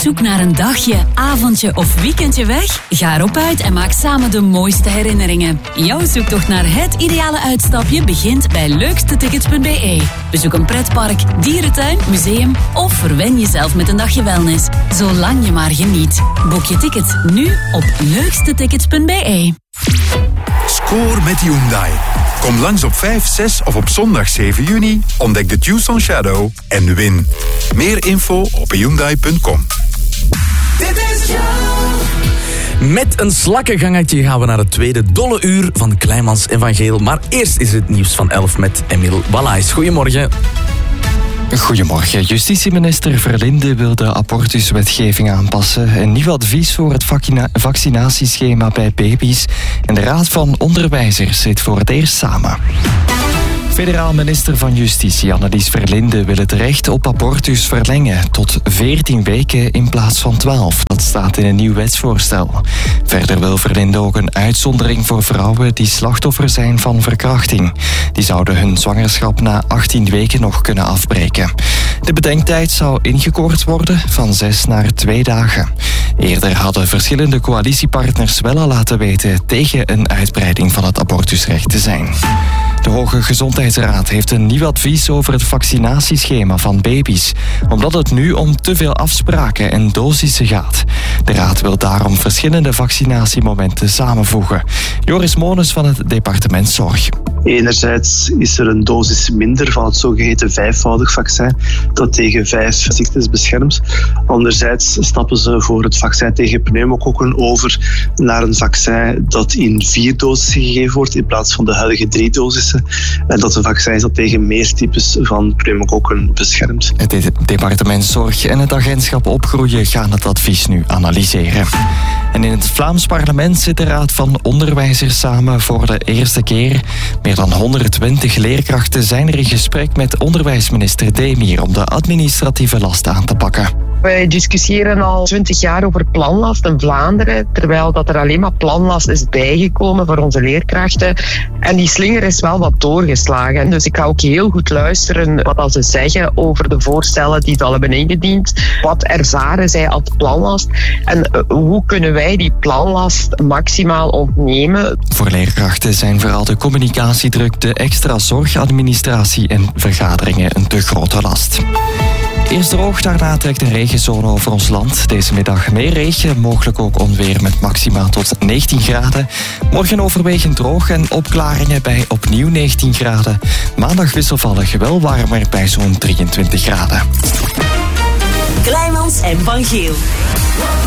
zoek naar een dagje, avondje of weekendje weg? Ga erop uit en maak samen de mooiste herinneringen. Jouw zoektocht naar het ideale uitstapje begint bij leukstetickets.be. Bezoek een pretpark, dierentuin, museum of verwen jezelf met een dagje wellness. Zolang je maar geniet. Boek je ticket nu op leukstetickets.be. Score met Hyundai. Kom langs op 5, 6 of op zondag 7 juni. Ontdek de Tucson Shadow en win. Meer info op Hyundai.com. Met een slakkengangetje gaan we naar het tweede dolle uur van Kleimans en Van Geel. Maar eerst is het nieuws van 11 met Emile Wallaes. Goedemorgen. Goedemorgen. Justitieminister Verlinde wil de abortuswetgeving aanpassen. Een nieuw advies voor het vaccinatieschema bij baby's. En de Raad van Onderwijzers zit voor het eerst samen. Federaal minister van Justitie Annelies Verlinde wil het recht op abortus verlengen tot 14 weken in plaats van 12. Dat staat in een nieuw wetsvoorstel. Verder wil Verlinde ook een uitzondering voor vrouwen die slachtoffer zijn van verkrachting. Die zouden hun zwangerschap na 18 weken nog kunnen afbreken. De bedenktijd zou ingekort worden van 6 naar 2 dagen. Eerder hadden verschillende coalitiepartners wel al laten weten tegen een uitbreiding van het abortusrecht te zijn. De Hoge Gezondheidsraad heeft een nieuw advies over het vaccinatieschema van baby's, omdat het nu om te veel afspraken en dosissen gaat. De raad wil daarom verschillende vaccinatiemomenten samenvoegen. Joris Moones van het departement Zorg. Enerzijds is er een dosis minder van het zogeheten 5-voudig vaccin dat tegen 5 ziektes beschermt. Anderzijds stappen ze voor het vaccin tegen pneumokokken over naar een vaccin dat in 4 dosissen gegeven wordt in plaats van de huidige 3 dosissen. En dat een vaccin is dat tegen meer types van pneumokokken beschermt. Het departement Zorg en het agentschap Opgroeien gaan het advies nu analyseren. En in het Vlaams parlement zit de Raad van Onderwijzers samen voor de eerste keer. Meer dan 120 leerkrachten zijn er in gesprek met onderwijsminister Demir om de administratieve last aan te pakken. Wij discussiëren al 20 jaar over planlast in Vlaanderen, terwijl dat er alleen maar planlast is bijgekomen voor onze leerkrachten. En die slinger is wel wat doorgeslagen. Dus ik ga ook heel goed luisteren wat ze zeggen over de voorstellen die ze al hebben ingediend. Wat ervaren zij als planlast en hoe kunnen wij die planlast maximaal ontnemen? Voor leerkrachten zijn vooral de communicatiedruk, de extra zorgadministratie en vergaderingen een te grote last. Eerst droog, daarna trekt een regenzone over ons land. Deze middag meer regen, mogelijk ook onweer met maximaal tot 19 graden. Morgen overwegend droog en opklaringen bij opnieuw 19 graden. Maandag wisselvallig wel warmer bij zo'n 23 graden. Kleimans en Van Geel.